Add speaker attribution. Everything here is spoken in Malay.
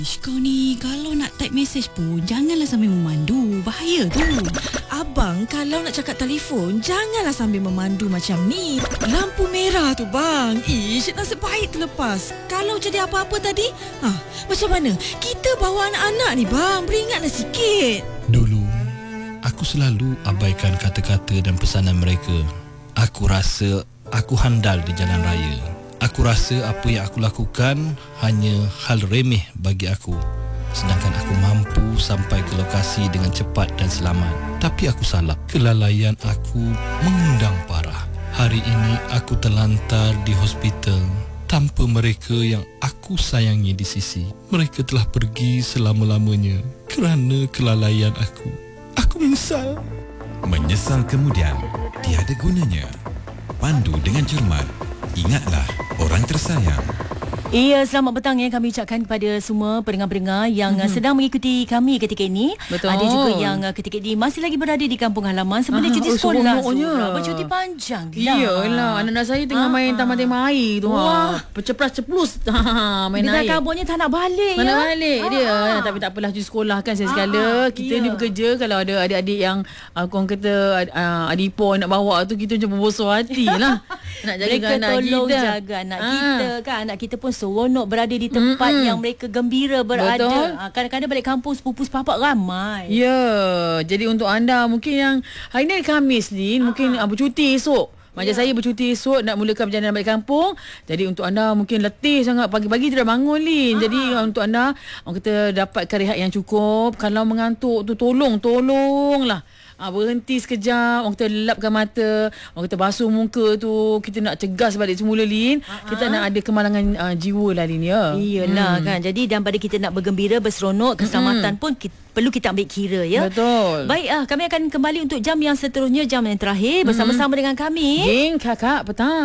Speaker 1: Kau ni kalau nak type mesej pun janganlah sambil memandu. Bahaya tu.
Speaker 2: Abang, kalau nak cakap telefon janganlah sambil memandu macam ni. Lampu merah tu bang. Ish, nasib baik terlepas. Kalau jadi apa-apa tadi, macam mana? Kita bawa anak-anak ni bang. Beringatlah sikit.
Speaker 3: Dulu, aku selalu abaikan kata-kata dan pesanan mereka. Aku rasa aku handal di jalan raya. Aku rasa apa yang aku lakukan hanya hal remeh bagi aku. Sedangkan aku mampu sampai ke lokasi dengan cepat dan selamat. Tapi aku salah. Kelalaian aku mengundang parah. Hari ini aku terlantar di hospital tanpa mereka yang aku sayangi di sisi. Mereka telah pergi selama-lamanya kerana kelalaian aku. Aku menyesal.
Speaker 4: Menyesal kemudian tiada gunanya. Pandu dengan cermat. Ingatlah orang tersayang.
Speaker 5: Ya, selamat petang ya kami ucapkan kepada semua pendengar-pendengar yang sedang mengikuti kami ketika ini.
Speaker 6: Betul.
Speaker 5: Ada juga yang ketika ini masih lagi berada di kampung halaman sebenarnya cuti sekolah. Bercuti panjang.
Speaker 6: Iyalah, anak-anak saya tengah main taman tema air tu. Wah, perceplas-ceplus. Main
Speaker 5: dia
Speaker 6: air.
Speaker 5: dah kabutnya tak nak balik.
Speaker 6: Mana balik dia. Tapi tak apalah, cuti sekolah kan sekali. Kita ni bekerja, kalau ada adik-adik yang korang kata adipo nak bawa tu, kita macam berbosor hati lah. Nak jaga
Speaker 5: mereka
Speaker 6: anak
Speaker 5: tolong
Speaker 6: kita.
Speaker 5: jaga anak kita kan. Anak kita pun seronok berada di tempat yang mereka gembira berada.
Speaker 6: Betul.
Speaker 5: Kadang-kadang balik kampung sepupu sepapak ramai.
Speaker 6: Ya, jadi untuk anda mungkin yang hari ni Khamis ni mungkin bercuti esok. Macam saya bercuti esok nak mulakan perjalanan balik kampung. Jadi untuk anda mungkin letih sangat, pagi-pagi tidak bangun Lin. Jadi untuk anda, orang kata dapatkan rehat yang cukup. Kalau mengantuk tu tolonglah. Berhenti sekejap, orang kata lelapkan mata, orang kata basuh muka tu, kita nak cegas balik semula Lin. Kita nak ada kemalangan jiwa lah Lin ya.
Speaker 5: Iyalah kan. Jadi daripada kita nak bergembira, berseronok, keselamatan pun perlu kita ambil kira ya.
Speaker 6: Betul.
Speaker 5: Baik, kami akan kembali untuk jam yang seterusnya, jam yang terakhir bersama-sama dengan kami.
Speaker 6: Jeng Kakak Petang.